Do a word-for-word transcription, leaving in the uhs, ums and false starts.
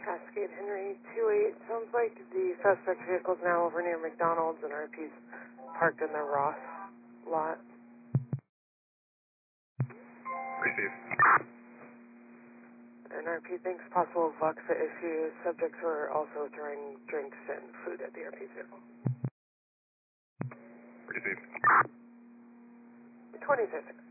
Cascade Henry two eight. Sounds like the suspect vehicle is now over near McDonald's and R P's parked in the Ross lot. Received. And R P thinks possible Voxa issues. Subjects were also throwing drinks and food at the R P's vehicle. Received. twenty-six.